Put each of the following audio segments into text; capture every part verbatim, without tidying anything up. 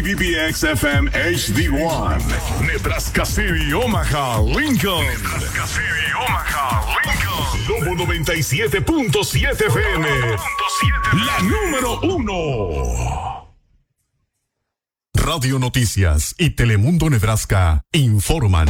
B B X F M H D uno, Nebraska City, Omaha, Lincoln. Nebraska City, Omaha, Lincoln. Lobo noventa y siete punto siete F M, la número uno. Radio Noticias y Telemundo Nebraska informan.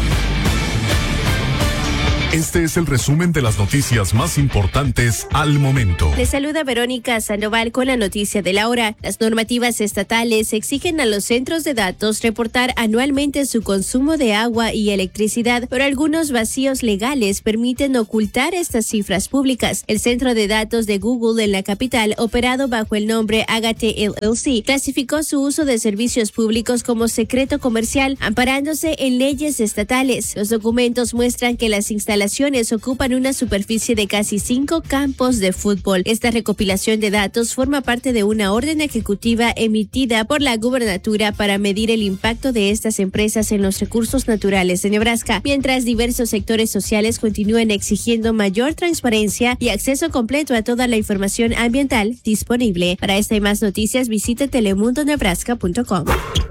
Este es el resumen de las noticias más importantes al momento. Les saluda Verónica Sandoval con la noticia de la hora. Las normativas estatales exigen a los centros de datos reportar anualmente su consumo de agua y electricidad, pero algunos vacíos legales permiten ocultar estas cifras públicas. El centro de datos de Google en la capital, operado bajo el nombre Agate L L C, clasificó su uso de servicios públicos como secreto comercial, amparándose en leyes estatales. Los documentos muestran que las instalaciones ocupan una superficie de casi cinco campos de fútbol. Esta recopilación de datos forma parte de una orden ejecutiva emitida por la gubernatura para medir el impacto de estas empresas en los recursos naturales de Nebraska, mientras diversos sectores sociales continúan exigiendo mayor transparencia y acceso completo a toda la información ambiental disponible. Para esta y más noticias, visite telemundo nebraska punto com.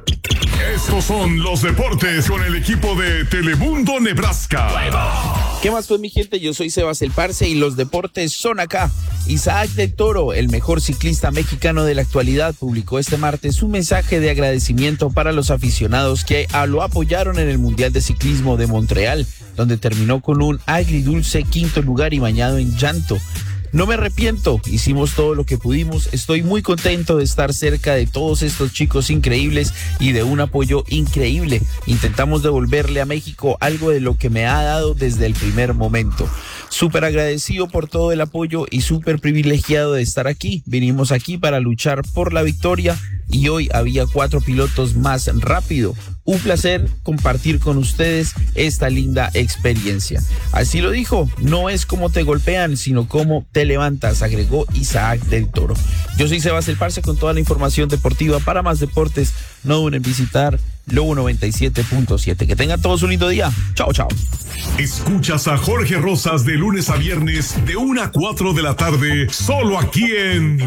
Estos son los deportes con el equipo de Telemundo Nebraska. ¿Qué más pues, mi gente? Yo soy Sebas el Parce y los deportes son acá. Isaac del Toro, el mejor ciclista mexicano de la actualidad, publicó este martes un mensaje de agradecimiento para los aficionados que lo apoyaron en el Mundial de Ciclismo de Montreal, donde terminó con un agridulce quinto lugar y bañado en llanto. No me arrepiento, hicimos todo lo que pudimos, estoy muy contento de estar cerca de todos estos chicos increíbles y de un apoyo increíble. Intentamos devolverle a México algo de lo que me ha dado desde el primer momento. Súper agradecido por todo el apoyo y súper privilegiado de estar aquí. Vinimos aquí para luchar por la victoria y hoy había cuatro pilotos más rápido. Un placer compartir con ustedes esta linda experiencia. Así lo dijo, no es como te golpean, sino como te levantas, agregó Isaac del Toro. Yo soy Sebas el Parce con toda la información deportiva. Para más deportes, no duden en visitar Lobo noventa y siete punto siete. Que tengan todos un lindo día. Chao, chao. Escuchas a Jorge Rosas de lunes a viernes de una a cuatro de la tarde, solo aquí en